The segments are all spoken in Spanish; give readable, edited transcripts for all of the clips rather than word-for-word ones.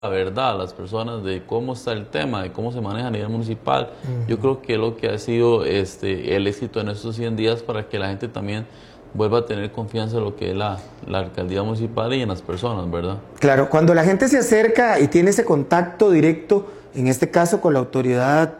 la verdad a las personas de cómo está el tema, de cómo se maneja a nivel municipal. Yo creo que lo que ha sido el éxito en estos 100 días para que la gente también vuelva a tener confianza en lo que es la alcaldía municipal y en las personas, ¿verdad? Claro, cuando la gente se acerca y tiene ese contacto directo, en este caso con la autoridad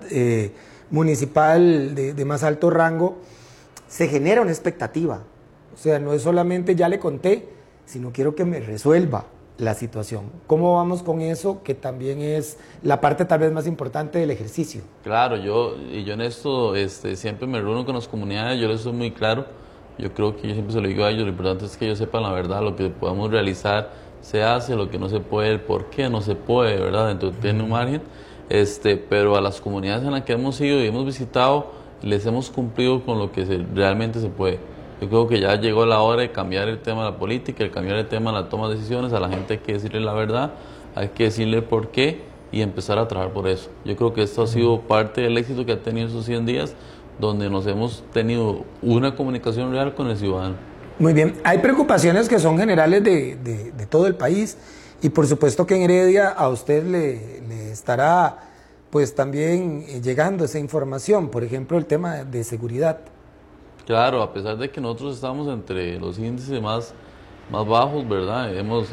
municipal de más alto rango, se genera una expectativa. O sea, no es solamente ya le conté, sino quiero que me resuelva la situación. ¿Cómo vamos con eso? Que también es la parte tal vez más importante del ejercicio. Claro, yo en esto siempre me reúno con las comunidades, yo les soy muy claro. Yo creo que yo siempre se lo digo a ellos, lo importante es que ellos sepan la verdad, lo que podemos realizar se hace, lo que no se puede, el por qué no se puede, ¿verdad? Dentro tiene un margen, pero a las comunidades en las que hemos ido y hemos visitado, les hemos cumplido con lo que realmente se puede. Yo creo que ya llegó la hora de cambiar el tema de la política, de cambiar el tema de la toma de decisiones, a la gente hay que decirle la verdad, hay que decirle el por qué y empezar a trabajar por eso. Yo creo que esto ha sido parte del éxito que ha tenido estos 100 días, donde nos hemos tenido una comunicación real con el ciudadano. Muy bien, hay preocupaciones que son generales de todo el país y por supuesto que en Heredia a usted le estará pues también llegando esa información, por ejemplo el tema de seguridad. Claro, a pesar de que nosotros estamos entre los índices más bajos, ¿verdad? Hemos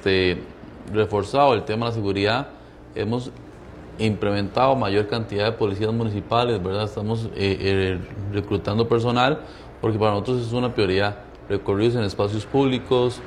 reforzado el tema de la seguridad, hemos implementado mayor cantidad de policías municipales, ¿verdad? Estamos reclutando personal porque para nosotros es una prioridad. Recorridos en espacios públicos,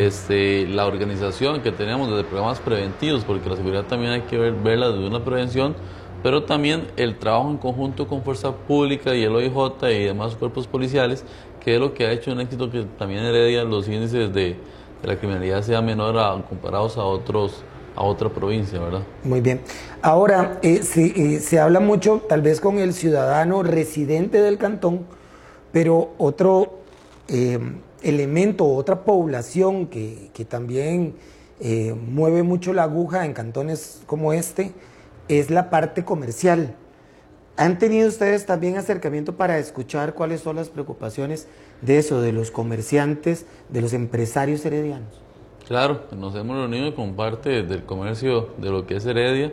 la organización que tenemos desde programas preventivos, porque la seguridad también hay que verla desde una prevención, pero también el trabajo en conjunto con Fuerza Pública y el OIJ y demás cuerpos policiales, que es lo que ha hecho un éxito que también Heredia los índices de la criminalidad sea menor comparados a otra provincia, ¿verdad? Muy bien. Ahora, se habla mucho tal vez con el ciudadano residente del cantón, pero otro elemento, otra población que también mueve mucho la aguja en cantones como este, es la parte comercial. ¿Han tenido ustedes también acercamiento para escuchar cuáles son las preocupaciones de eso, de los comerciantes, de los empresarios heredianos? Claro, nos hemos reunido con parte del comercio de lo que es Heredia.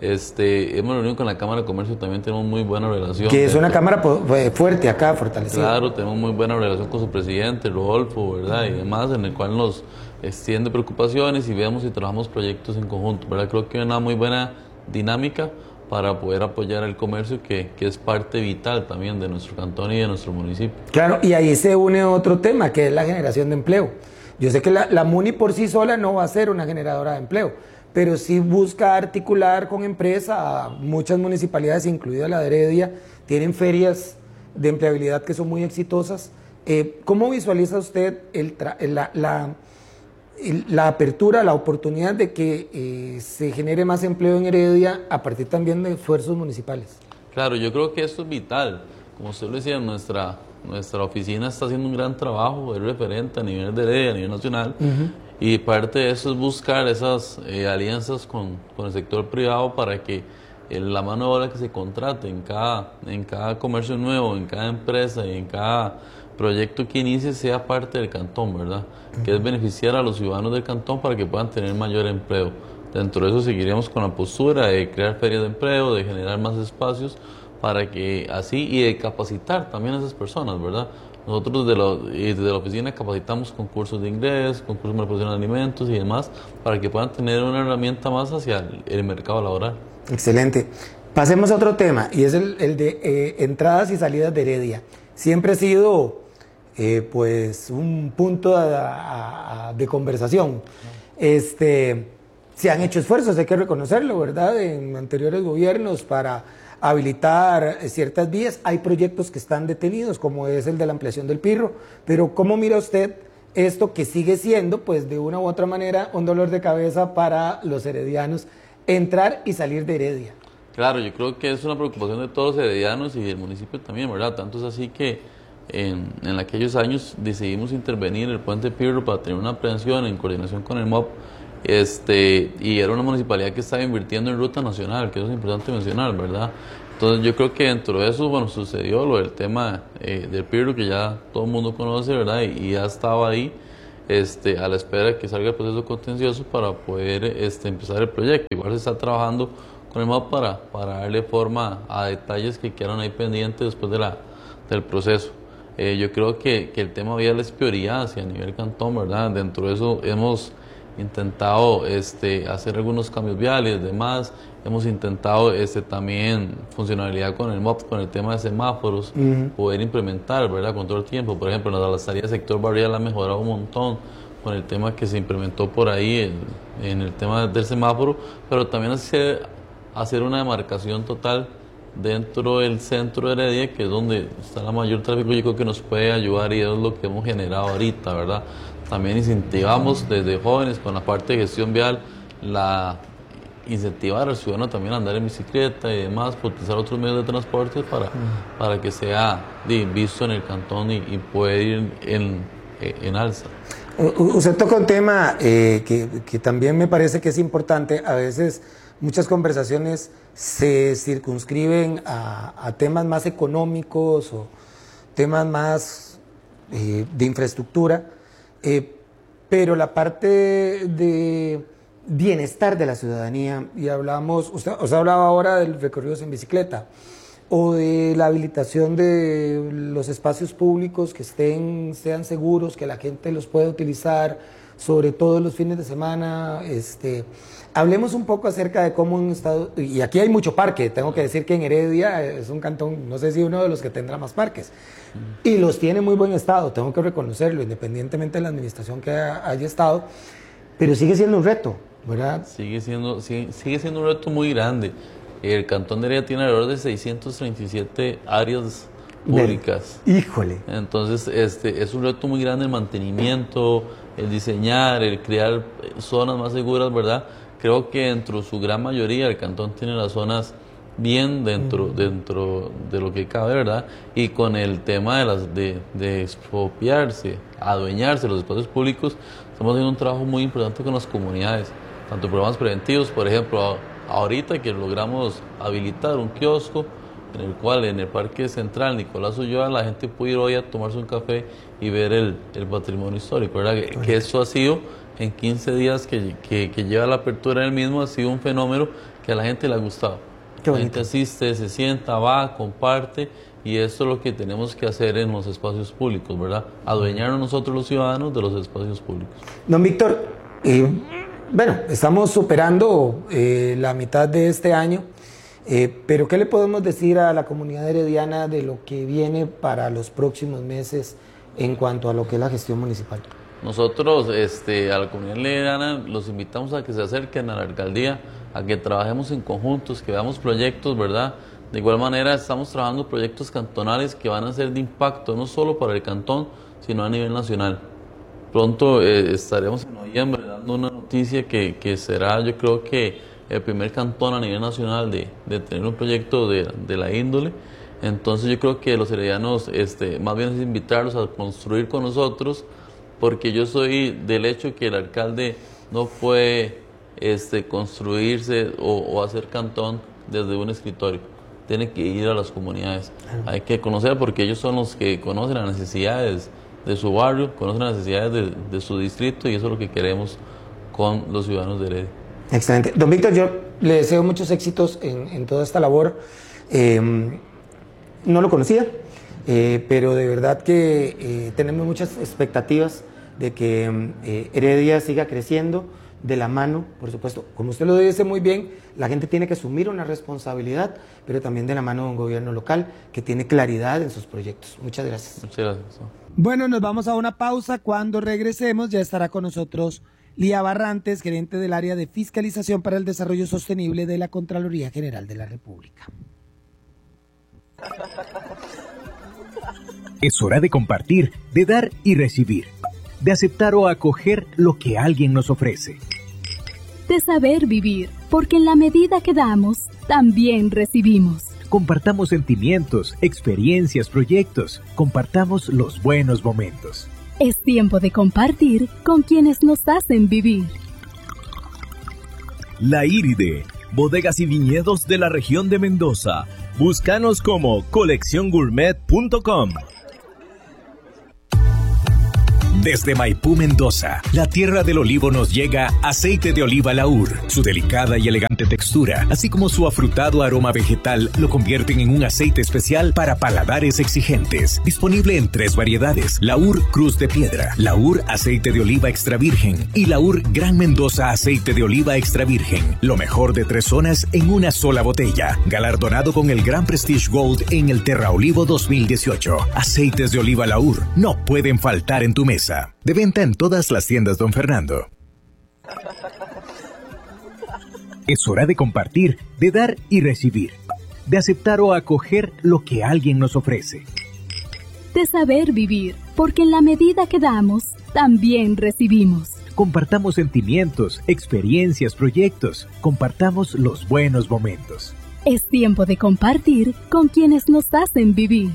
Hemos reunido con la Cámara de Comercio, también tenemos muy buena relación. Que es una cámara fuerte acá, fortalecida. Claro, tenemos muy buena relación con su presidente, Rodolfo, ¿verdad? Y demás, en el cual nos extiende preocupaciones y vemos y trabajamos proyectos en conjunto, ¿verdad? Creo que hay una muy buena dinámica para poder apoyar el comercio que es parte vital también de nuestro cantón y de nuestro municipio. Claro, y ahí se une otro tema, que es la generación de empleo. Yo sé que la MUNI por sí sola no va a ser una generadora de empleo, pero sí busca articular con empresas. Muchas municipalidades, incluida la de Heredia, tienen ferias de empleabilidad que son muy exitosas. ¿Cómo visualiza usted la apertura, la oportunidad de que se genere más empleo en Heredia a partir también de esfuerzos municipales? Claro, yo creo que esto es vital. Como usted lo decía, nuestra oficina está haciendo un gran trabajo, es referente a nivel de Heredia, a nivel nacional, y parte de eso es buscar esas alianzas con el sector privado para que la mano de obra que se contrate en cada comercio nuevo, en cada empresa y en cada proyecto que inicie sea parte del cantón, ¿verdad? Que es beneficiar a los ciudadanos del cantón para que puedan tener mayor empleo. Dentro de eso seguiremos con la postura de crear ferias de empleo, de generar más espacios para que así y de capacitar también a esas personas, ¿verdad? Nosotros desde la oficina capacitamos con cursos de inglés, con cursos de manipulación de alimentos y demás para que puedan tener una herramienta más hacia el mercado laboral. Excelente. Pasemos a otro tema y es el de entradas y salidas de Heredia. Siempre ha sido pues un punto de conversación. Se han hecho esfuerzos, hay que reconocerlo, ¿verdad? En anteriores gobiernos para habilitar ciertas vías. Hay proyectos que están detenidos, como es el de la ampliación del Pirro, pero ¿cómo mira usted esto que sigue siendo, pues de una u otra manera, un dolor de cabeza para los heredianos, entrar y salir de Heredia? Claro, yo creo que es una preocupación de todos los heredianos y del municipio también, ¿verdad? Tanto es así que en aquellos años decidimos intervenir el puente Pirro para tener una prevención en coordinación con el MOP, y era una municipalidad que estaba invirtiendo en ruta nacional, que eso es importante mencionar, ¿verdad? Entonces yo creo que dentro de eso, bueno, sucedió lo del tema del Pirro, que ya todo el mundo conoce, ¿verdad? Y ya estaba ahí. a la espera de que salga el proceso contencioso para poder empezar el proyecto. Igual se está trabajando con el MOP para darle forma a detalles que quedaron ahí pendientes después del proceso. Yo creo que el tema vial es prioridad hacia nivel cantón, ¿verdad? Dentro de eso hemos intentado hacer algunos cambios viales, demás. Hemos intentado también funcionalidad con el MOP, con el tema de semáforos, poder implementar, ¿verdad? Con todo el tiempo. Por ejemplo, la salida del sector barrial ha mejorado un montón con el tema que se implementó por ahí en el tema del semáforo, pero también hacer una demarcación total dentro del centro de Heredia, que es donde está la mayor tráfico. Yo creo que nos puede ayudar y es lo que hemos generado ahorita, ¿verdad? También incentivamos desde jóvenes con la parte de gestión vial, incentivar al ciudadano también a andar en bicicleta y demás, por utilizar otros medios de transporte para que sea visto en el cantón y pueda ir en alza. Usted toca un tema que también me parece que es importante. A veces muchas conversaciones se circunscriben a temas más económicos o temas más de infraestructura, pero la parte de bienestar de la ciudadanía, y hablamos, usted hablaba ahora del recorridos en bicicleta o de la habilitación de los espacios públicos que sean seguros, que la gente los pueda utilizar, sobre todo los fines de semana. Hablemos un poco acerca de cómo un estado, y aquí hay mucho parque, tengo que decir que en Heredia es un cantón, no sé si uno de los que tendrá más parques, y los tiene en muy buen estado, tengo que reconocerlo, independientemente de la administración que haya estado, pero sigue siendo un reto, ¿verdad? Sigue siendo un reto muy grande. El cantón de Heredia tiene alrededor de 637 áreas públicas. Híjole. Entonces, es un reto muy grande el mantenimiento, el diseñar, el crear zonas más seguras, ¿verdad? Creo que dentro de su gran mayoría el cantón tiene las zonas bien dentro de lo que cabe, ¿verdad? Y con el tema de expropiarse, adueñarse de los espacios públicos, estamos haciendo un trabajo muy importante con las comunidades, tanto programas preventivos, por ejemplo, ahorita que logramos habilitar un kiosco en el cual en el Parque Central Nicolás Ulloa la gente puede ir hoy a tomarse un café y ver el patrimonio histórico, ¿verdad? Que eso ha sido, en 15 días que lleva la apertura del mismo, ha sido un fenómeno que a la gente le ha gustado. La gente asiste, se sienta, va, comparte, y esto es lo que tenemos que hacer en los espacios públicos, ¿verdad? Adueñarnos nosotros los ciudadanos de los espacios públicos. Don Víctor, bueno, estamos superando la mitad de este año, pero ¿qué le podemos decir a la comunidad herediana de lo que viene para los próximos meses en cuanto a lo que es la gestión municipal? Nosotros a la comunidad herediana los invitamos a que se acerquen a la alcaldía, a que trabajemos en conjuntos, que veamos proyectos, ¿verdad? De igual manera estamos trabajando proyectos cantonales que van a ser de impacto no solo para el cantón, sino a nivel nacional. Pronto estaremos en noviembre dando una noticia que será, yo creo que el primer cantón a nivel nacional de tener un proyecto de la índole. Entonces yo creo que los heredianos más bien es invitarlos a construir con nosotros, porque yo soy del hecho que el alcalde no puede construirse o hacer cantón desde un escritorio. Tiene que ir a las comunidades. Hay que conocer, porque ellos son los que conocen las necesidades de su barrio, conocen las necesidades de su distrito, y eso es lo que queremos con los ciudadanos de Heredia. Excelente. Don Víctor, yo le deseo muchos éxitos en toda esta labor. No lo conocía, pero de verdad que tenemos muchas expectativas de que Heredia siga creciendo de la mano, por supuesto. Como usted lo dice muy bien, la gente tiene que asumir una responsabilidad, pero también de la mano de un gobierno local que tiene claridad en sus proyectos. Muchas gracias. Muchas gracias. Bueno, nos vamos a una pausa. Cuando regresemos ya estará con nosotros Lía Barrantes, gerente del área de fiscalización para el desarrollo sostenible de la Contraloría General de la República. Es hora de compartir, de dar y recibir, de aceptar o acoger lo que alguien nos ofrece. De saber vivir, porque en la medida que damos, también recibimos. Compartamos sentimientos, experiencias, proyectos. Compartamos los buenos momentos. Es tiempo de compartir con quienes nos hacen vivir. La Iride, bodegas y viñedos de la región de Mendoza. Búscanos como colecciongourmet.com. Desde Maipú, Mendoza, la tierra del olivo, nos llega aceite de oliva Laur. Su delicada y elegante textura, así como su afrutado aroma vegetal, lo convierten en un aceite especial para paladares exigentes. Disponible en 3 variedades: Laur Cruz de Piedra, Laur Aceite de Oliva Extra Virgen y Laur Gran Mendoza Aceite de Oliva Extra Virgen. Lo mejor de 3 zonas en una sola botella. Galardonado con el Gran Prestige Gold en el Terra Olivo 2018. Aceites de oliva Laur no pueden faltar en tu mesa. De venta en todas las tiendas Don Fernando. Es hora de compartir, de dar y recibir, de aceptar o acoger lo que alguien nos ofrece. De saber vivir, porque en la medida que damos, también recibimos. Compartamos sentimientos, experiencias, proyectos. Compartamos los buenos momentos. Es tiempo de compartir con quienes nos hacen vivir.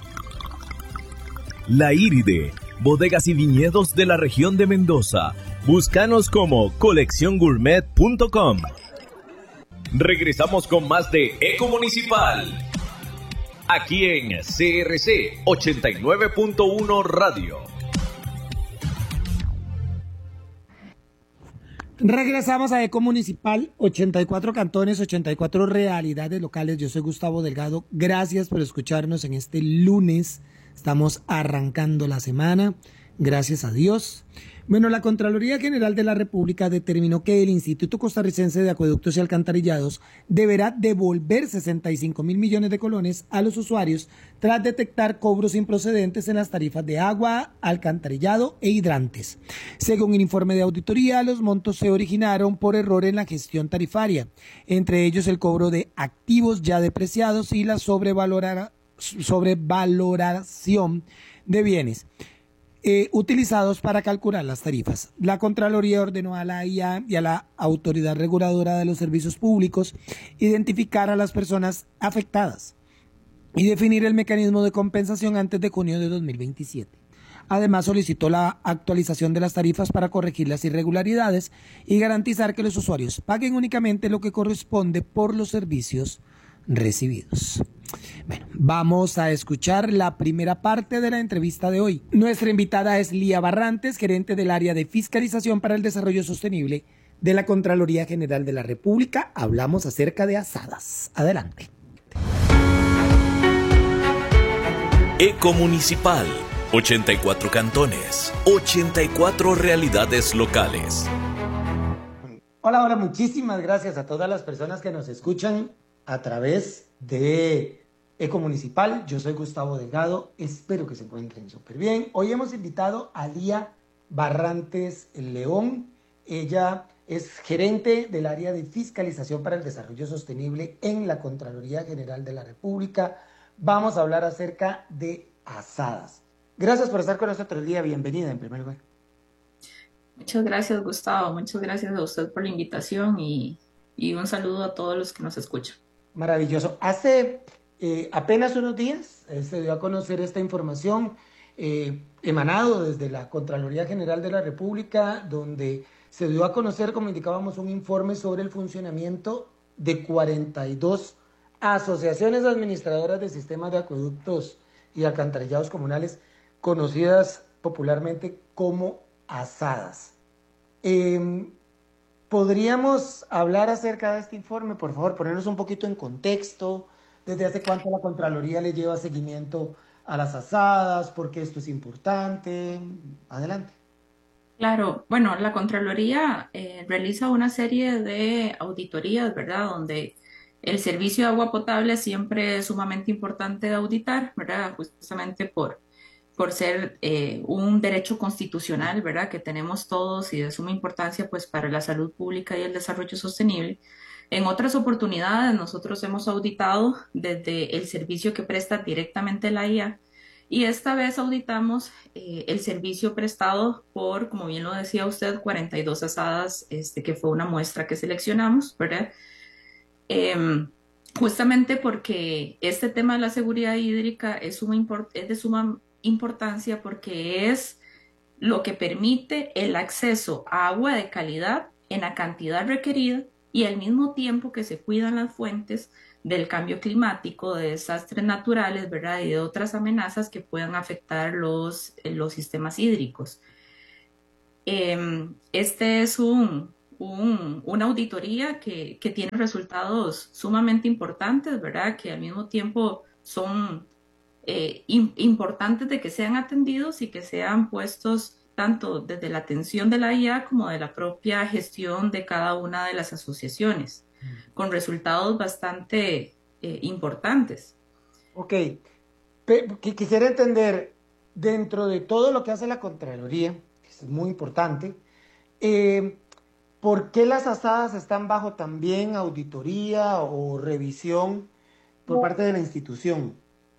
La Iride, bodegas y viñedos de la región de Mendoza. Búscanos como colecciongourmet.com. Regresamos con más de Eco Municipal, aquí en CRC 89.1 Radio. Regresamos a Eco Municipal, 84 cantones, 84 realidades locales. Yo soy Gustavo Delgado. Gracias por escucharnos en este lunes. Estamos arrancando la semana, gracias a Dios. Bueno, la Contraloría General de la República determinó que el Instituto Costarricense de Acueductos y Alcantarillados deberá devolver 65.000 millones de colones a los usuarios tras detectar cobros improcedentes en las tarifas de agua, alcantarillado e hidrantes. Según un informe de auditoría, los montos se originaron por error en la gestión tarifaria, entre ellos el cobro de activos ya depreciados y la sobrevaloración de bienes utilizados para calcular las tarifas. La Contraloría ordenó a la IA y a la Autoridad Reguladora de los Servicios Públicos identificar a las personas afectadas y definir el mecanismo de compensación antes de junio de 2027. Además, solicitó la actualización de las tarifas para corregir las irregularidades y garantizar que los usuarios paguen únicamente lo que corresponde por los servicios recibidos. Bueno, vamos a escuchar la primera parte de la entrevista de hoy. Nuestra invitada es Lía Barrantes, gerente del área de fiscalización para el desarrollo sostenible de la Contraloría General de la República. Hablamos acerca de asadas. Adelante. Eco Municipal, 84 cantones, 84 realidades locales. Hola, muchísimas gracias a todas las personas que nos escuchan a través de Eco Municipal. Yo soy Gustavo Delgado, espero que se encuentren súper bien. Hoy hemos invitado a Lía Barrantes León. Ella es gerente del área de fiscalización para el desarrollo sostenible en la Contraloría General de la República. Vamos a hablar acerca de asadas. Gracias por estar con nosotros, Lía. Bienvenida en primer lugar. Muchas gracias, Gustavo. Muchas gracias a usted por la invitación y un saludo a todos los que nos escuchan. Maravilloso. Hace apenas unos días se dio a conocer esta información emanado desde la Contraloría General de la República, donde se dio a conocer, como indicábamos, un informe sobre el funcionamiento de 42 asociaciones administradoras de sistemas de acueductos y alcantarillados comunales, conocidas popularmente como asadas. ¿Podríamos hablar acerca de este informe? Por favor, ponernos un poquito en contexto. ¿Desde hace cuánto la Contraloría le lleva seguimiento a las asadas? ¿Por qué esto es importante? Adelante. Claro, bueno, la Contraloría realiza una serie de auditorías, ¿verdad? Donde el servicio de agua potable siempre es sumamente importante de auditar, ¿verdad? Justamente por ser un derecho constitucional, ¿verdad? Que tenemos todos y de suma importancia pues para la salud pública y el desarrollo sostenible. En otras oportunidades nosotros hemos auditado desde el servicio que presta directamente la IA y esta vez auditamos el servicio prestado por, como bien lo decía usted, 42 asadas, que fue una muestra que seleccionamos, ¿verdad? Justamente porque este tema de la seguridad hídrica es de suma importancia porque es lo que permite el acceso a agua de calidad en la cantidad requerida y al mismo tiempo que se cuidan las fuentes del cambio climático, de desastres naturales, ¿verdad? Y de otras amenazas que puedan afectar los sistemas hídricos. Este es una auditoría que tiene resultados sumamente importantes, ¿verdad? Que al mismo tiempo son importantes de que sean atendidos y que sean puestos tanto desde la atención de la IA como de la propia gestión de cada una de las asociaciones, con resultados bastante importantes. Ok, quisiera entender, dentro de todo lo que hace la Contraloría, que es muy importante, ¿por qué las asadas están bajo también auditoría o revisión por parte de la institución?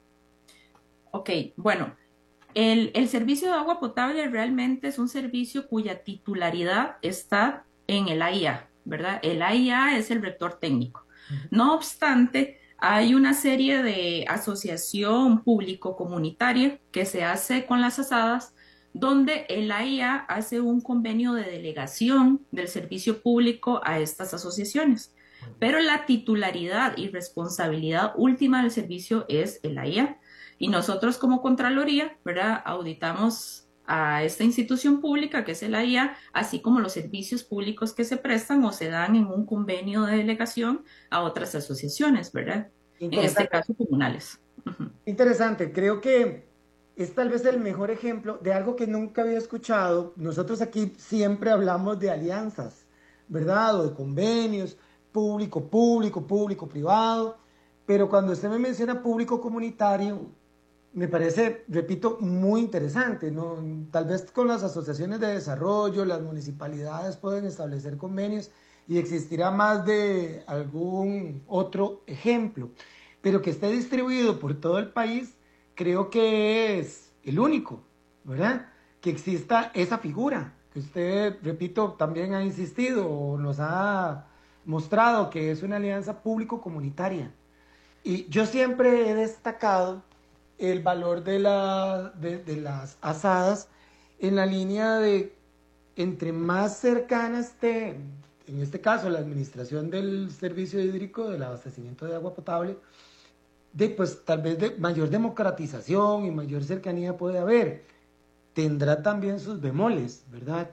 Ok, bueno, el servicio de agua potable realmente es un servicio cuya titularidad está en el AIA, ¿verdad? El AIA es el rector técnico. No obstante, hay una serie de asociación público-comunitaria que se hace con las asadas, donde el AIA hace un convenio de delegación del servicio público a estas asociaciones. Pero la titularidad y responsabilidad última del servicio es el AIA. Y nosotros como Contraloría, ¿verdad? Auditamos a esta institución pública que es el AIA, así como los servicios públicos que se prestan o se dan en un convenio de delegación a otras asociaciones, ¿verdad? En este caso, comunales. Interesante, creo que es tal vez el mejor ejemplo de algo que nunca había escuchado. Nosotros aquí siempre hablamos de alianzas, ¿verdad? O de convenios, público, privado, pero cuando usted me menciona público comunitario, me parece, repito, muy interesante, ¿no? Tal vez con las asociaciones de desarrollo, las municipalidades pueden establecer convenios y existirá más de algún otro ejemplo, pero que esté distribuido por todo el país, creo que es el único, ¿verdad? Que exista esa figura, que usted, repito, también ha insistido o nos ha mostrado que es una alianza público-comunitaria. Y yo siempre he destacado el valor de las asadas en la línea de entre más cercana esté, en este caso la administración del servicio hídrico, del abastecimiento de agua potable, pues tal vez de mayor democratización y mayor cercanía puede haber. Tendrá también sus bemoles, ¿verdad?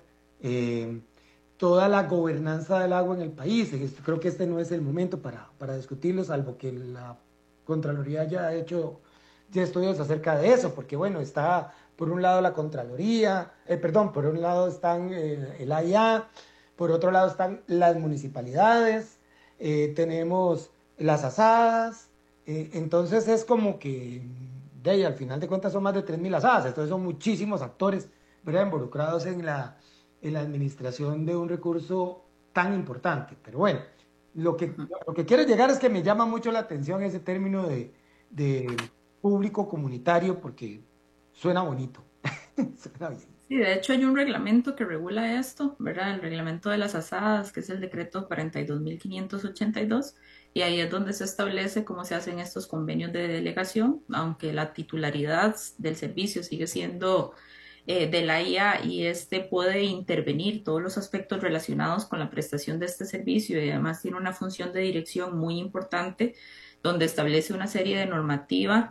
Toda la gobernanza del agua en el país. Creo que este no es el momento para discutirlo, salvo que la Contraloría haya hecho estudios acerca de eso, porque bueno, está por un lado la Contraloría, por un lado están el AIA, por otro lado están las municipalidades, tenemos las asadas, entonces es como que al final de cuentas son más de 3.000 asadas, entonces son muchísimos actores, ¿verdad?, involucrados en la administración de un recurso tan importante. Pero bueno, lo que quiero llegar es que me llama mucho la atención ese término de público comunitario, porque suena bonito. Suena bien. Sí, de hecho hay un reglamento que regula esto, ¿verdad? El reglamento de las asadas, que es el decreto 42.582, y ahí es donde se establece cómo se hacen estos convenios de delegación, aunque la titularidad del servicio sigue siendo de la IA, y este puede intervenir todos los aspectos relacionados con la prestación de este servicio, y además tiene una función de dirección muy importante, donde establece una serie de normativa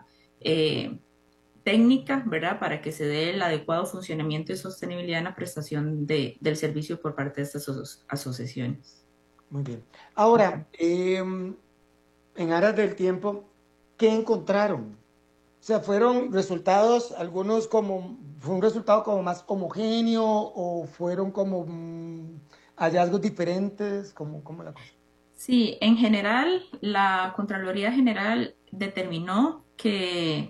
técnica, ¿verdad?, para que se dé el adecuado funcionamiento y sostenibilidad en la prestación del servicio por parte de estas asociaciones. Muy bien. Ahora, en aras del tiempo, ¿qué encontraron? O sea, ¿fueron resultados, algunos fue un resultado como más homogéneo o fueron como hallazgos diferentes? ¿Cómo la cosa? Sí, en general, la Contraloría General determinó que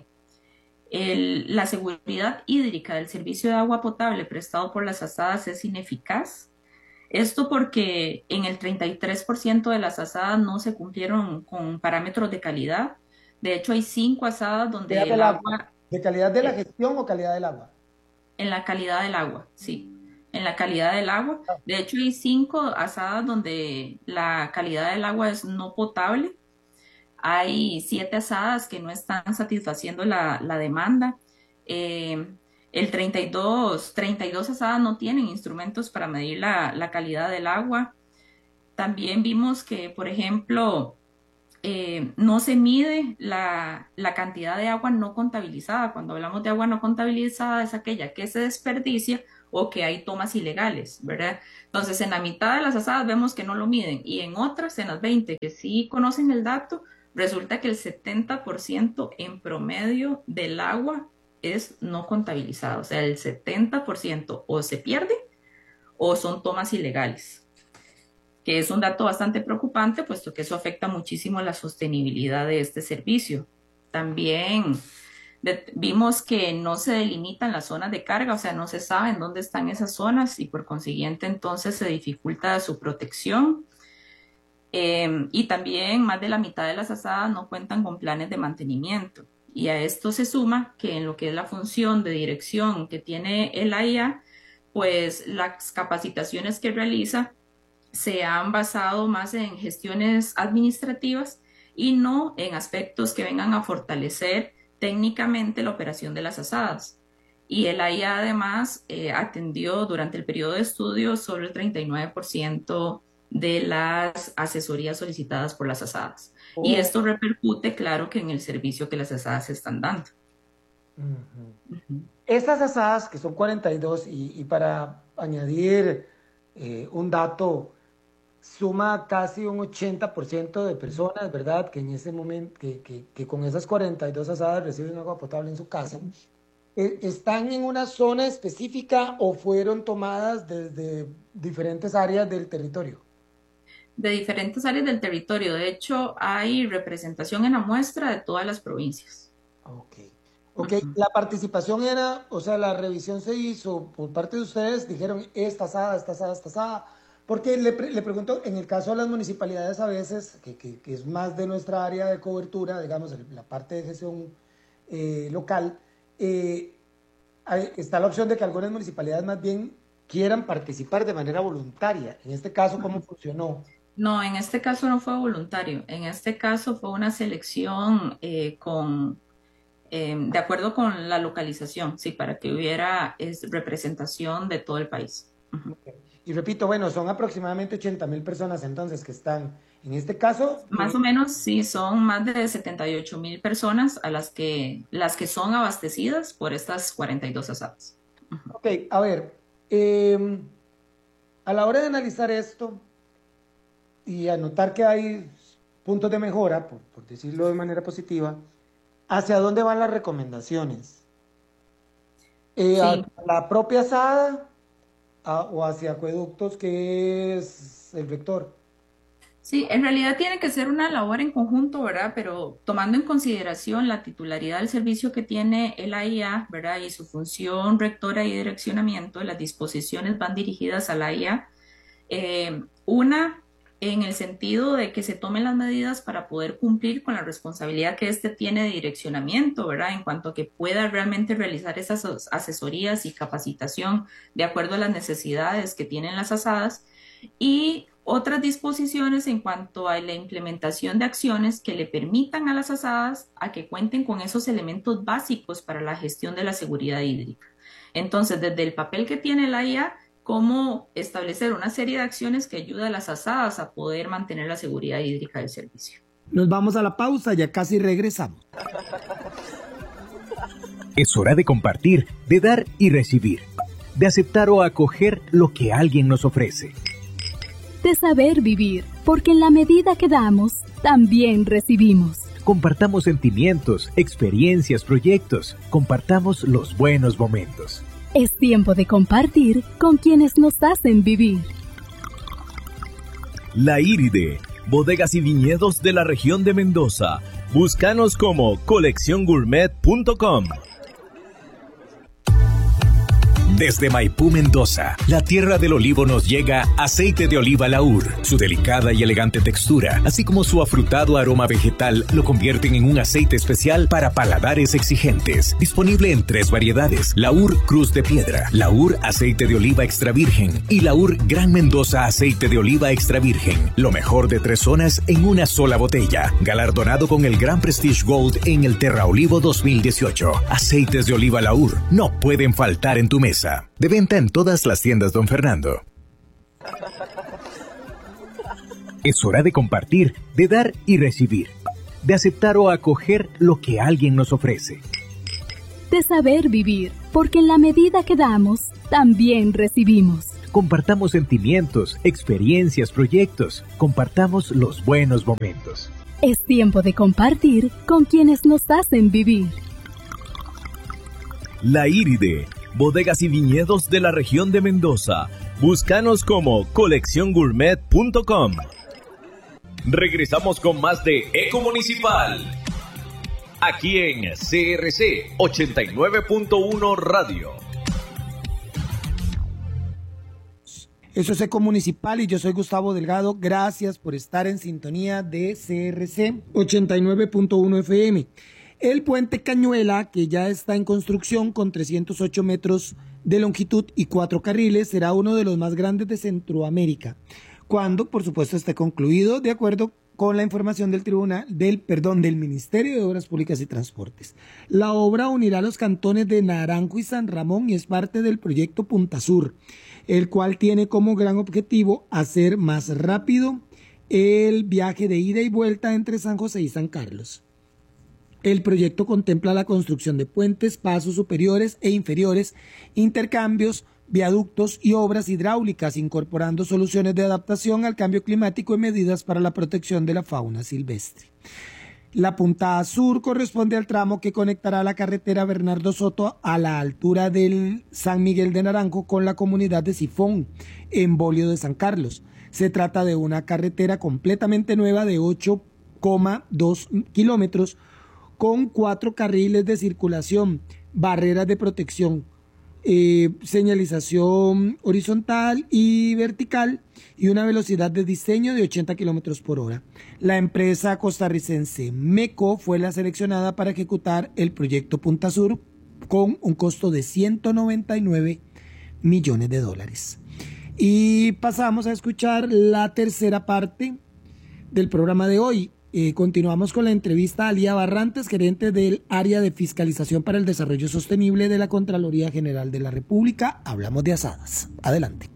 la seguridad hídrica del servicio de agua potable prestado por las asadas es ineficaz. Esto porque en el 33% de las asadas no se cumplieron con parámetros de calidad. De hecho, hay 5 asadas donde el agua... ¿De calidad de la gestión o calidad del agua? En la calidad del agua, sí. En la calidad del agua. De hecho, hay 5 asadas donde la calidad del agua es no potable. Hay 7 asadas que no están satisfaciendo la demanda. El 32 asadas no tienen instrumentos para medir la calidad del agua. también vimos que, por ejemplo, no se mide la cantidad de agua no contabilizada. Cuando hablamos de agua no contabilizada es aquella que se desperdicia o que hay tomas ilegales, ¿verdad? Entonces, en la mitad de las asadas vemos que no lo miden y en otras, en las 20 que sí conocen el dato, resulta que el 70% en promedio del agua es no contabilizado. O sea, el 70% o se pierde o son tomas ilegales, que es un dato bastante preocupante, puesto que eso afecta muchísimo la sostenibilidad de este servicio. También vimos que no se delimitan las zonas de carga, o sea, no se sabe en dónde están esas zonas y por consiguiente entonces se dificulta su protección. Y también más de la mitad de las asadas no cuentan con planes de mantenimiento. Y a esto se suma que en lo que es la función de dirección que tiene el AIA, pues las capacitaciones que realiza se han basado más en gestiones administrativas y no en aspectos que vengan a fortalecer técnicamente la operación de las asadas. Y el AIA además atendió durante el periodo de estudio sobre el 39% de las asesorías solicitadas por las asadas. Y esto repercute, claro, que en el servicio que las asadas están dando. Estas asadas, que son 42, y para añadir un dato, suma casi un 80% de personas, ¿verdad?, que en ese momento, que con esas 42 asadas reciben agua potable en su casa. ¿Están en una zona específica o fueron tomadas desde diferentes áreas del territorio? De diferentes áreas del territorio. De hecho, hay representación en la muestra de todas las provincias. Ok. La participación era, o sea, la revisión se hizo por parte de ustedes, dijeron esta asada. Porque le pregunto, en el caso de las municipalidades a veces, que es más de nuestra área de cobertura, digamos, la parte de gestión local, está la opción de que algunas municipalidades más bien quieran participar de manera voluntaria. En este caso, ¿cómo funcionó? No, en este caso no fue voluntario. En este caso fue una selección de acuerdo con la localización, sí, para que hubiera representación de todo el país. Okay. Y repito, bueno, son aproximadamente 80,000 personas entonces que están, en este caso... Más o menos, sí, son más de 78,000 personas a las que son abastecidas por estas 42 asadas. Ok, a ver, a la hora de analizar esto y anotar que hay puntos de mejora, por decirlo de manera positiva, ¿hacia dónde van las recomendaciones? Sí. ¿A la propia asada o hacia acueductos, que es el vector? Sí, en realidad tiene que ser una labor en conjunto, ¿verdad? Pero tomando en consideración la titularidad del servicio que tiene el AIA, ¿verdad? Y su función rectora y direccionamiento, las disposiciones van dirigidas al AIA. Una, en el sentido de que se tomen las medidas para poder cumplir con la responsabilidad que éste tiene de direccionamiento, ¿verdad? En cuanto a que pueda realmente realizar esas asesorías y capacitación de acuerdo a las necesidades que tienen las asadas, y otras disposiciones en cuanto a la implementación de acciones que le permitan a las asadas a que cuenten con esos elementos básicos para la gestión de la seguridad hídrica. Entonces, desde el papel que tiene la IA, cómo establecer una serie de acciones que ayuden a las asadas a poder mantener la seguridad hídrica del servicio. Nos vamos a la pausa, ya casi regresamos. Es hora de compartir, de dar y recibir, de aceptar o acoger lo que alguien nos ofrece. De saber vivir, porque en la medida que damos, también recibimos. Compartamos sentimientos, experiencias, proyectos. Compartamos los buenos momentos. Es tiempo de compartir con quienes nos hacen vivir. La Iride, bodegas y viñedos de la región de Mendoza. Búscanos como colecciongourmet.com. Desde Maipú, Mendoza, la tierra del olivo, nos llega aceite de oliva Laur. Su delicada y elegante textura, así como su afrutado aroma vegetal, lo convierten en un aceite especial para paladares exigentes. Disponible en 3 variedades: Laur Cruz de Piedra, Laur Aceite de Oliva Extra Virgen y Laur Gran Mendoza Aceite de Oliva Extra Virgen. Lo mejor de 3 zonas en una sola botella. Galardonado con el Gran Prestige Gold en el Terra Olivo 2018. Aceites de oliva Laur no pueden faltar en tu mesa. De venta en todas las tiendas Don Fernando. Es hora de compartir, de dar y recibir, de aceptar o acoger lo que alguien nos ofrece. De saber vivir, porque en la medida que damos, también recibimos. Compartamos sentimientos, experiencias, proyectos. Compartamos los buenos momentos. Es tiempo de compartir con quienes nos hacen vivir. La Iride, bodegas y viñedos de la región de Mendoza. Búscanos como colecciongourmet.com. Regresamos con más de Eco Municipal. Aquí en CRC 89.1 Radio. Eso es Eco Municipal y yo soy Gustavo Delgado. Gracias por estar en sintonía de CRC 89.1 FM. El puente Cañuela, que ya está en construcción con 308 metros de longitud y 4 carriles, será uno de los más grandes de Centroamérica, cuando, por supuesto, esté concluido, de acuerdo con la información del Ministerio de Obras Públicas y Transportes. La obra unirá los cantones de Naranjo y San Ramón y es parte del proyecto Punta Sur, el cual tiene como gran objetivo hacer más rápido el viaje de ida y vuelta entre San José y San Carlos. El proyecto contempla la construcción de puentes, pasos superiores e inferiores, intercambios, viaductos y obras hidráulicas, incorporando soluciones de adaptación al cambio climático y medidas para la protección de la fauna silvestre. La Punta Sur corresponde al tramo que conectará la carretera Bernardo Soto a la altura del San Miguel de Naranjo con la comunidad de Sifón, en Bolio de San Carlos. Se trata de una carretera completamente nueva de 8,2 kilómetros con 4 carriles de circulación, barreras de protección, señalización horizontal y vertical y una velocidad de diseño de 80 kilómetros por hora. La empresa costarricense MECO fue la seleccionada para ejecutar el proyecto Punta Sur con un costo de $199 millones. Y pasamos a escuchar la tercera parte del programa de hoy. Continuamos con la entrevista a Lía Barrantes, gerente del área de fiscalización para el desarrollo sostenible de la Contraloría General de la República. Hablamos de asadas. Adelante.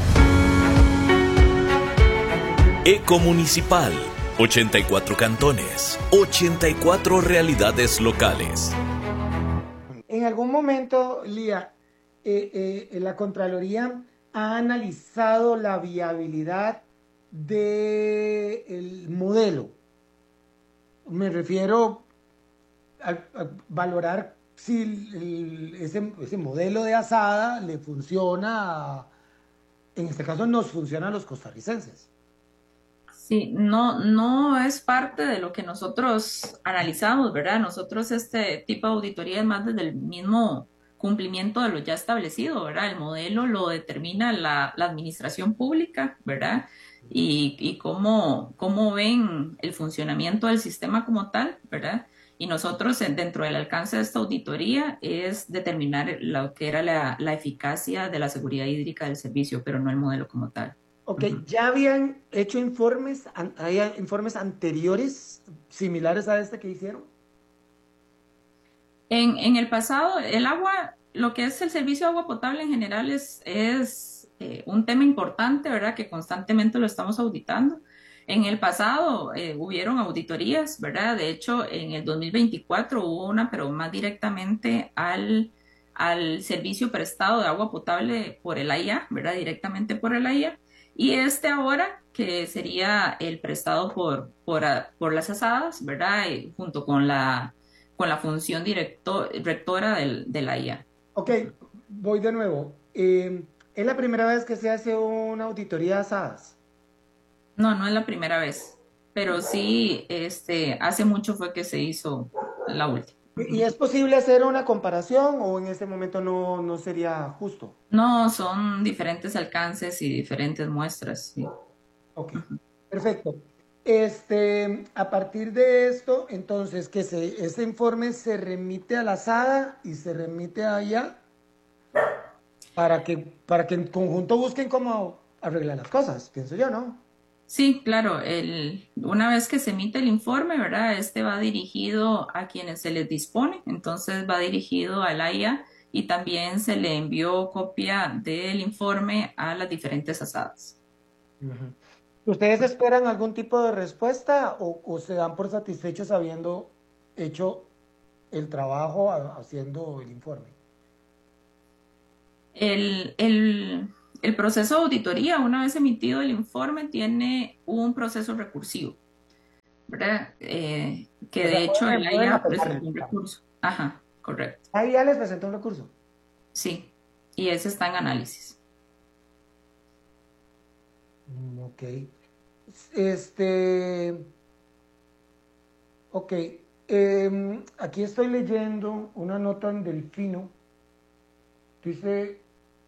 Eco Municipal, 84 cantones, 84 realidades locales. En algún momento, Lía, la Contraloría ha analizado la viabilidad del modelo. Me refiero a valorar si ese modelo de asada le funciona, en este caso nos funciona a los costarricenses. Sí, no es parte de lo que nosotros analizamos, ¿verdad? Nosotros este tipo de auditoría es más desde el mismo cumplimiento de lo ya establecido, ¿verdad? El modelo lo determina la administración pública, ¿verdad? Y cómo ven el funcionamiento del sistema como tal, ¿verdad? Y nosotros dentro del alcance de esta auditoría es determinar lo que era la eficacia de la seguridad hídrica del servicio, pero no el modelo como tal. Ok, ¿ya habían hecho informes anteriores similares a este que hicieron? En el pasado, el agua, lo que es el servicio de agua potable en general es un tema importante, ¿verdad? Que constantemente lo estamos auditando. En el pasado hubieron auditorías, ¿verdad? De hecho, en el 2024 hubo una, pero más directamente al servicio prestado de agua potable por el AIA, ¿verdad? Directamente por el AIA. Y ahora, que sería el prestado por las asadas, ¿verdad? Junto con la función rectora de la IA. Ok, voy de nuevo. ¿Es la primera vez que se hace una auditoría de asadas? No es la primera vez, pero sí, hace mucho fue que se hizo la última. ¿Y es posible hacer una comparación o en este momento no sería justo? No, son diferentes alcances y diferentes muestras, sí. Ok, perfecto. A partir de esto, entonces, que ese informe se remite a la SADA y se remite allá para que en conjunto busquen cómo arreglar las cosas, pienso yo, ¿no? Sí, claro. Una vez que se emite el informe, ¿verdad? Va dirigido a quienes se les dispone, entonces va dirigido al AIA y también se le envió copia del informe a las diferentes asadas. Uh-huh. ¿Ustedes esperan algún tipo de respuesta o se dan por satisfechos habiendo hecho el trabajo, haciendo el informe? El, el, el proceso de auditoría, una vez emitido el informe, tiene un proceso recursivo, ¿verdad? Que O sea, de hecho el pueden AIA apelar. presentó un recurso. Ajá, correcto. Ahí ya les presentó un recurso. Sí, y ese está en análisis. Ok. Este, ok. Aquí estoy leyendo una nota en Delfino. Dice,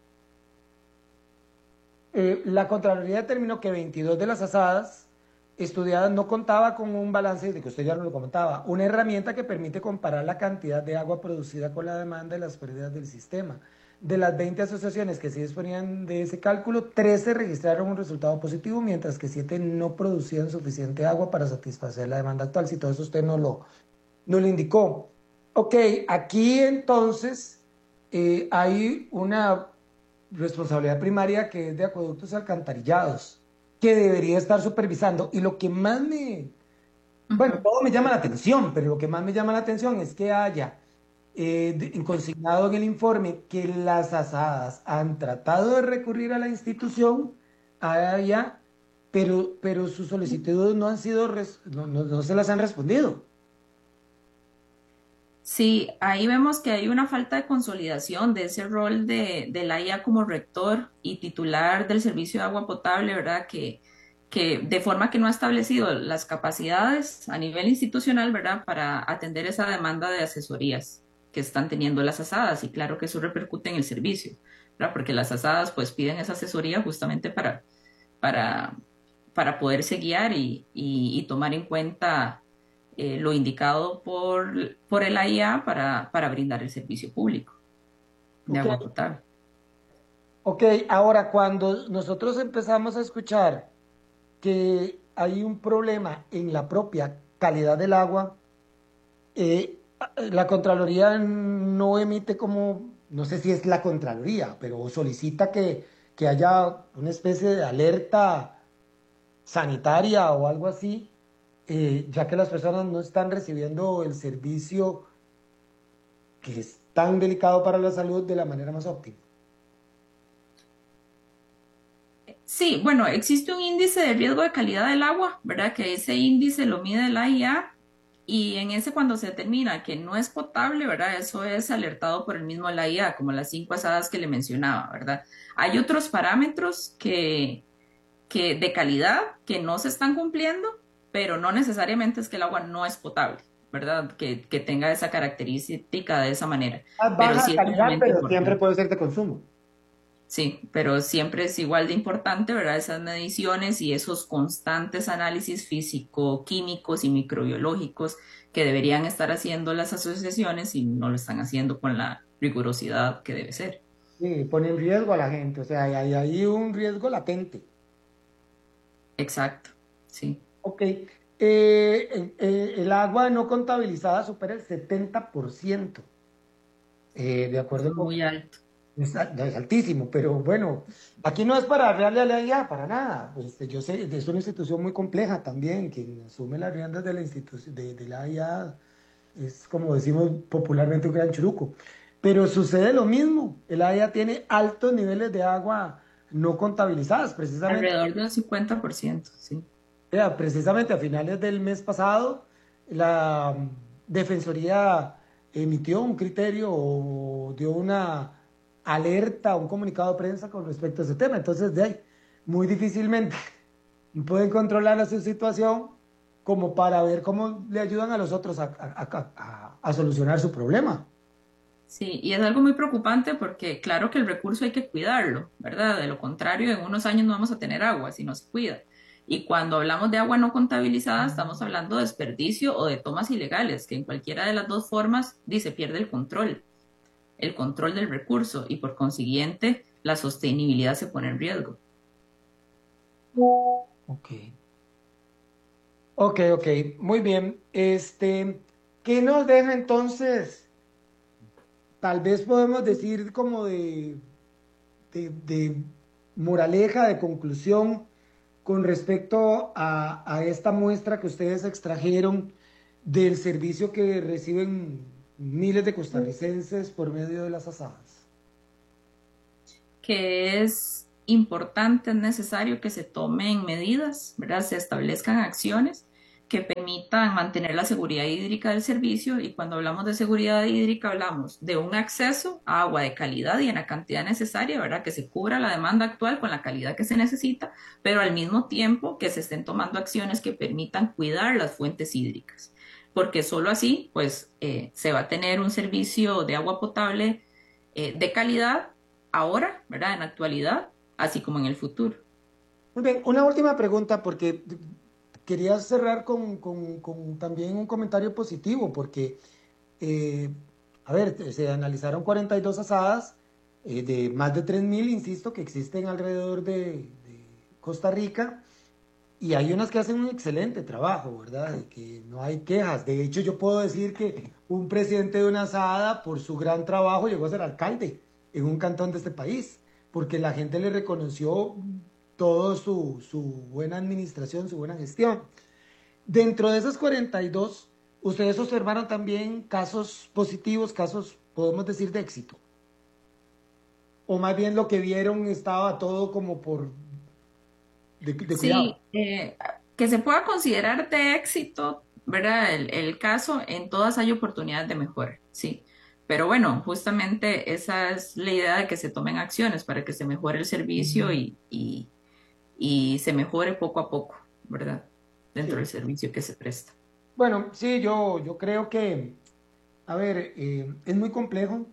la Contraloría determinó que 22 de las asadas estudiadas no contaba con un balance, de que usted ya no lo comentaba, una herramienta que permite comparar la cantidad de agua producida con la demanda y las pérdidas del sistema. De las 20 asociaciones que sí disponían de ese cálculo, 13 registraron un resultado positivo, mientras que 7 no producían suficiente agua para satisfacer la demanda actual. Si todo eso usted no lo indicó. Ok, aquí entonces hay una responsabilidad primaria que es de acueductos alcantarillados, que debería estar supervisando. Y lo que más bueno, todo me llama la atención, pero lo que más me llama la atención es que haya consignado en el informe que las asadas han tratado de recurrir a la institución, allá, pero sus solicitudes no han sido, no se las han respondido. Sí, ahí vemos que hay una falta de consolidación de ese rol de la IA como rector y titular del servicio de agua potable, ¿verdad? Que de forma que no ha establecido las capacidades a nivel institucional, ¿verdad? Para atender esa demanda de asesorías que están teniendo las asadas y claro que eso repercute en el servicio, ¿verdad? Porque las asadas pues piden esa asesoría justamente para, para poderse guiar y tomar en cuenta lo indicado por el AIA para brindar el servicio público de Ok, agua potable. ok, ahora cuando nosotros empezamos a escuchar que hay un problema en la propia calidad del agua, la Contraloría no emite como, no sé si es la Contraloría, pero solicita que haya una especie de alerta sanitaria o algo así, ya que las personas no están recibiendo el servicio que es tan delicado para la salud de la manera más óptima. Sí, bueno, existe un índice de riesgo de calidad del agua, ¿verdad? Que ese índice lo mide el AIA y en ese cuando se determina que no es potable, ¿verdad? Eso es alertado por el mismo AIA, como las 5 asadas que le mencionaba, ¿verdad? Hay otros parámetros que de calidad que no se están cumpliendo, pero no necesariamente es que el agua no es potable, ¿verdad? Que tenga esa característica de esa manera, pero Baja sí es calidad, sumamente pero siempre importante. puede ser de consumo. Sí, pero siempre es igual de importante, ¿verdad? Esas mediciones y esos constantes análisis físico-químicos y microbiológicos que deberían estar haciendo las asociaciones y no lo están haciendo con la rigurosidad que debe ser. Sí, pone en riesgo a la gente, o sea, hay ahí un riesgo latente. Exacto, sí. Ok, el agua no contabilizada supera el 70%, de Es acuerdo con... muy alto. Es altísimo, pero bueno, aquí no es para arrearle a la IA, para nada. Yo sé, es una institución muy compleja también, quien asume las riendas de la institución, de la IA, es como decimos popularmente un gran churuco. Pero sucede lo mismo, el IA tiene altos niveles de agua no contabilizadas, precisamente. Alrededor del 50%, sí. Precisamente a finales del mes pasado, la Defensoría emitió un criterio o dio una alerta, un comunicado de prensa con respecto a ese tema. Entonces, de ahí, muy difícilmente pueden controlar a su situación como para ver cómo le ayudan a los otros a solucionar su problema. Sí, y es algo muy preocupante porque claro que el recurso hay que cuidarlo, ¿verdad? De lo contrario, en unos años no vamos a tener agua si no se cuida. Y cuando hablamos de agua no contabilizada, estamos hablando de desperdicio o de tomas ilegales, que en cualquiera de las dos formas dice pierde el control del recurso y por consiguiente la sostenibilidad se pone en riesgo. Ok. Ok, ok, muy bien. ¿Qué nos deja entonces? Tal vez podemos decir como de moraleja, de conclusión, con respecto a esta muestra que ustedes extrajeron del servicio que reciben miles de costarricenses por medio de las asadas? Que es importante, es necesario que se tomen medidas, ¿verdad? Se establezcan acciones que permitan mantener la seguridad hídrica del servicio, y cuando hablamos de seguridad hídrica hablamos de un acceso a agua de calidad y en la cantidad necesaria, ¿verdad? Que se cubra la demanda actual con la calidad que se necesita, pero al mismo tiempo que se estén tomando acciones que permitan cuidar las fuentes hídricas, porque solo así pues se va a tener un servicio de agua potable de calidad ahora, ¿verdad? En la actualidad, así como en el futuro. Muy bien, una última pregunta, porque quería cerrar con también un comentario positivo, porque, se analizaron 42 asadas de más de 3.000, insisto, que existen alrededor de Costa Rica, y hay unas que hacen un excelente trabajo, ¿verdad? De que no hay quejas. De hecho, yo puedo decir que un presidente de una asada, por su gran trabajo, llegó a ser alcalde en un cantón de este país, porque la gente le reconoció todo su buena administración, su buena gestión. Dentro de esas 42, ustedes observaron también casos positivos, casos, podemos decir, de éxito. O más bien lo que vieron estaba todo como de cuidado. Sí, que se pueda considerar de éxito, ¿verdad? El caso, en todas hay oportunidades de mejora, sí. Pero bueno, justamente esa es la idea, de que se tomen acciones para que se mejore el servicio y se mejore poco a poco, ¿verdad? Dentro del servicio que se presta. Bueno, sí, yo creo que, es muy complejo.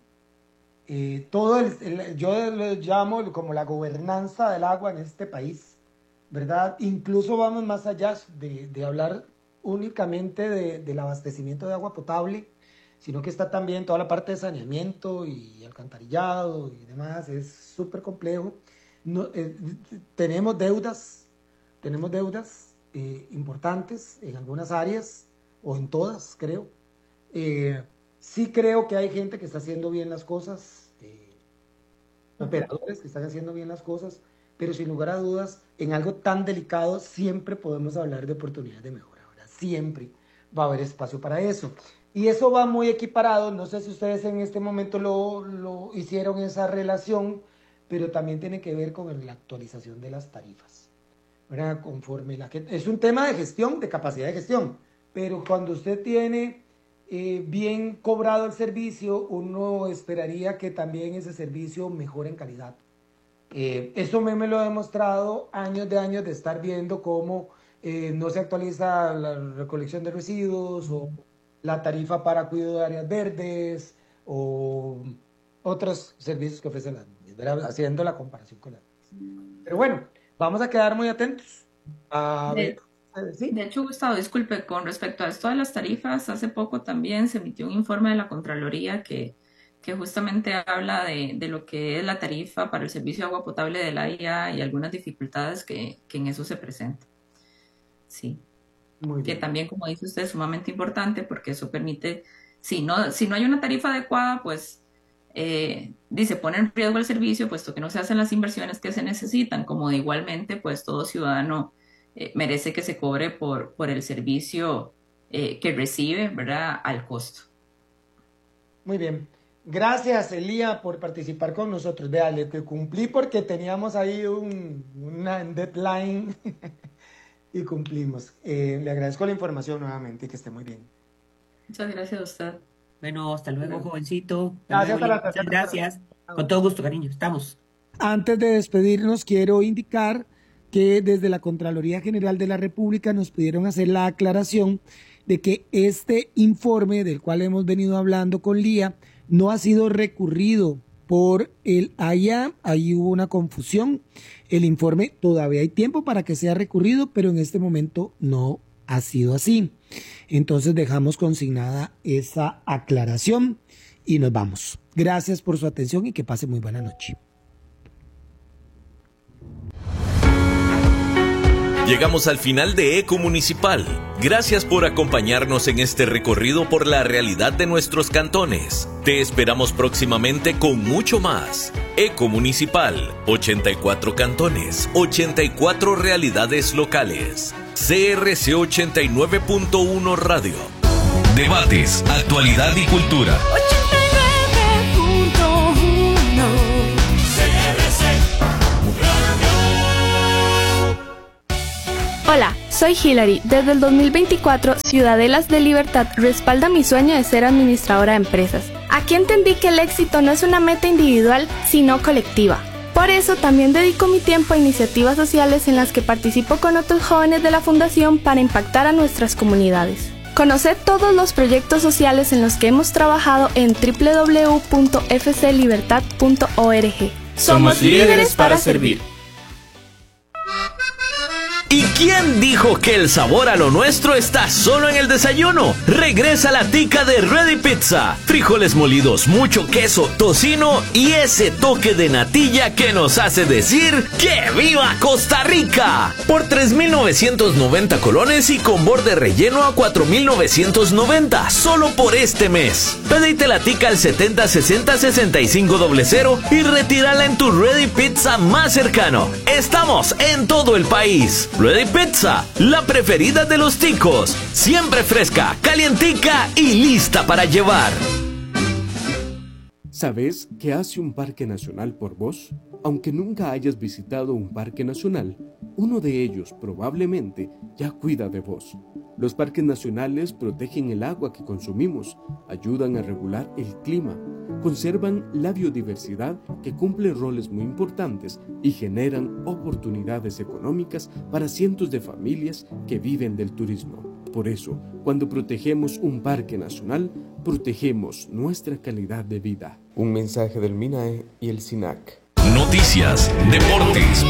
Yo lo llamo como la gobernanza del agua en este país, ¿verdad? Incluso vamos más allá de hablar únicamente del abastecimiento de agua potable, sino que está también toda la parte de saneamiento y alcantarillado y demás. Es súper complejo. No, tenemos deudas importantes en algunas áreas, o en todas, creo. Sí creo que hay gente que está haciendo bien las cosas, operadores que están haciendo bien las cosas, pero sin lugar a dudas, en algo tan delicado siempre podemos hablar de oportunidades de mejora, ¿verdad? Siempre va a haber espacio para eso. Y eso va muy equiparado, no sé si ustedes en este momento lo hicieron esa relación, pero también tiene que ver con la actualización de las tarifas, ¿verdad? Es un tema de gestión, de capacidad de gestión, pero cuando usted tiene bien cobrado el servicio, uno esperaría que también ese servicio mejore en calidad. Eso me lo ha demostrado años de estar viendo cómo no se actualiza la recolección de residuos, o la tarifa para cuidado de áreas verdes, o otros servicios que ofrecen las niñas, ¿verdad? Haciendo la comparación con las niñas. Pero bueno, vamos a quedar muy atentos. ¿Sí? De hecho, Gustavo, disculpe, con respecto a esto de las tarifas, hace poco también se emitió un informe de la Contraloría que justamente habla de lo que es la tarifa para el servicio de agua potable de la IA y algunas dificultades que en eso se presentan. Sí. Muy bien. Que también, como dice usted, es sumamente importante, porque eso permite, si no hay una tarifa adecuada, pues se pone en riesgo el servicio, puesto que no se hacen las inversiones que se necesitan, como de igualmente, pues todo ciudadano merece que se cobre por el servicio que recibe, ¿verdad?, al costo. Muy bien. Gracias, Elía, por participar con nosotros. Vea, le cumplí porque teníamos ahí una deadline y cumplimos. Le agradezco la información nuevamente y que esté muy bien. Muchas gracias a usted. Bueno, hasta luego, jovencito. Gracias, Muchas gracias. Con todo gusto, cariño. Estamos. Antes de despedirnos, quiero indicar que desde la Contraloría General de la República nos pidieron hacer la aclaración de que este informe del cual hemos venido hablando con Lía no ha sido recurrido por el AIA. Ahí hubo una confusión. El informe todavía hay tiempo para que sea recurrido, pero en este momento no ha sido así. Entonces dejamos consignada esa aclaración y nos vamos. Gracias por su atención y que pase muy buena noche. Llegamos al final de Eco Municipal. Gracias por acompañarnos en este recorrido por la realidad de nuestros cantones. Te esperamos próximamente con mucho más. Ecomunicipal, 84 cantones, 84 realidades locales. CRC 89.1 Radio. Debates, actualidad y cultura. 89.1 CRC Radio. Hola, soy Hilary. Desde el 2024, Ciudadelas de Libertad respalda mi sueño de ser administradora de empresas. Aquí entendí que el éxito no es una meta individual, sino colectiva. Por eso también dedico mi tiempo a iniciativas sociales en las que participo con otros jóvenes de la Fundación para impactar a nuestras comunidades. Conoced todos los proyectos sociales en los que hemos trabajado en www.fclibertad.org. Somos líderes para servir. ¿Y quién dijo que el sabor a lo nuestro está solo en el desayuno? Regresa la tica de Ready Pizza. Frijoles molidos, mucho queso, tocino y ese toque de natilla que nos hace decir ¡que viva Costa Rica! Por 3,990 colones y con borde relleno a 4,990 solo por este mes. Pedite la tica al 7060-6500 y retírala en tu Ready Pizza más cercano. Estamos en todo el país. Ready Pizza, la preferida de los ticos. Siempre fresca, calientica y lista para llevar. ¿Sabes qué hace un parque nacional por vos? Aunque nunca hayas visitado un parque nacional, uno de ellos probablemente ya cuida de vos. Los parques nacionales protegen el agua que consumimos, ayudan a regular el clima, conservan la biodiversidad que cumple roles muy importantes y generan oportunidades económicas para cientos de familias que viven del turismo. Por eso, cuando protegemos un parque nacional, protegemos nuestra calidad de vida. Un mensaje del MINAE y el SINAC. Noticias, deportes,